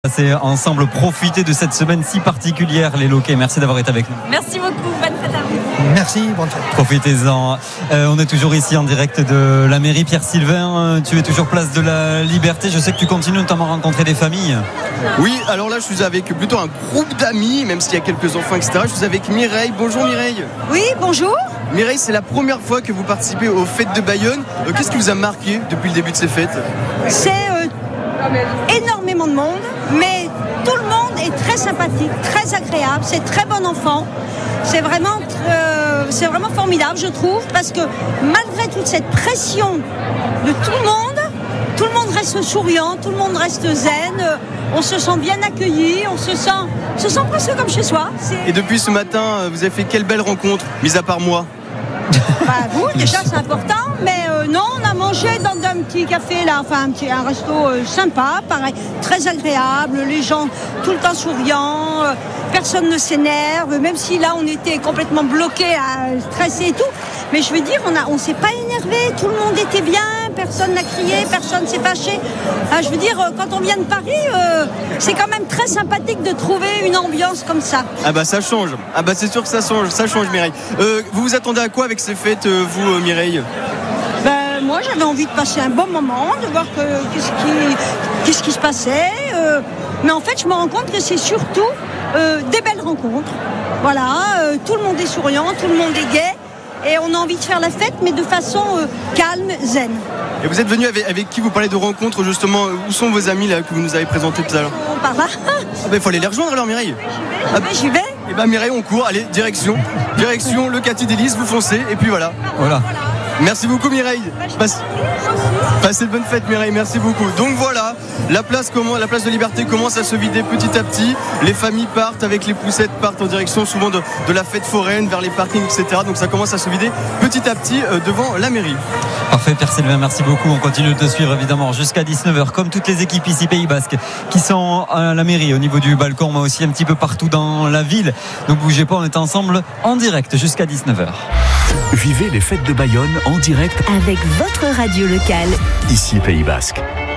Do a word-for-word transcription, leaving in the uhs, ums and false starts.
C'est ensemble profiter de cette semaine si particulière, les Loquets. Merci d'avoir été avec nous. Merci beaucoup, bonne fête à vous. Merci, bonne fête. Profitez-en. Euh, on est toujours ici en direct de la mairie. Pierre Sylvain, euh, tu es toujours place de la Liberté. Je sais que tu continues notamment à rencontrer des familles. Oui, alors là, je suis avec plutôt un groupe d'amis, même s'il y a quelques enfants, et cetera. Je suis avec Mireille. Bonjour Mireille. Oui, bonjour. Mireille, c'est la première fois que vous participez aux fêtes de Bayonne. Euh, qu'est-ce qui vous a marqué depuis le début de ces fêtes ? C'est euh, énormément de monde, mais tout le monde est très sympathique, très agréable, c'est très bon enfant. C'est vraiment, euh, c'est vraiment formidable, je trouve, parce que malgré toute cette pression de tout le monde, tout le monde reste souriant, tout le monde reste zen, euh, on se sent bien accueilli, on se sent, on se sent presque comme chez soi. C'est... Et depuis ce matin, vous avez fait quelle belle rencontre, mis à part moi ? Bah vous, déjà c'est important, mais euh, non, on a mangé dans un petit café là, enfin un, petit, un resto euh, sympa, pareil, très agréable, les gens tout le temps souriants, euh, personne ne s'énerve, même si là on était complètement bloqués, stressés et tout, mais je veux dire, on a, on s'est pas énervé, tout le monde était bien, personne n'a crié, personne s'est fâché. Ah, je veux dire, quand on vient de Paris, euh, c'est quand même très sympathique de trouver une ambiance comme ça. Ah bah ça change, ah bah c'est sûr que ça change, ça change Mireille. Euh, vous vous attendez à quoi avec ces fêtes, euh, vous euh, Mireille ? Ben, moi j'avais envie de passer un bon moment, de voir que, qu'est-ce, qui, qu'est-ce qui se passait. Euh, mais en fait je me rends compte que c'est surtout euh, des belles rencontres. Voilà, euh, tout le monde est souriant, tout le monde est gai. Et on a envie de faire la fête, mais de façon euh, calme, zen. Et vous êtes venu avec, avec qui vous parlez de rencontres, justement ? Où sont vos amis là que vous nous avez présentés tout à l'heure ? On part là. Ah bah il faut aller les rejoindre alors Mireille. J'y vais, j'y vais. Et bah Mireille, on court, allez, direction, direction le Cathy d'Élise, vous foncez, et puis voilà. Voilà. Merci beaucoup Mireille. Passe... Passez de bonnes fêtes Mireille, merci beaucoup. Donc voilà, la place, comment, la place de Liberté commence à se vider petit à petit. Les familles partent avec les poussettes, partent en direction souvent de, de la fête foraine, vers les parkings, et cetera. Donc ça commence à se vider petit à petit euh, devant la mairie. Parfait, Pierre Sylvain, merci beaucoup. On continue de te suivre évidemment jusqu'à dix-neuf heures, comme toutes les équipes ici Pays Basque qui sont à la mairie, au niveau du balcon, mais aussi un petit peu partout dans la ville. Donc bougez pas, on est ensemble en direct jusqu'à dix-neuf heures. Vivez les fêtes de Bayonne en direct avec votre radio locale. Ici Pays Basque.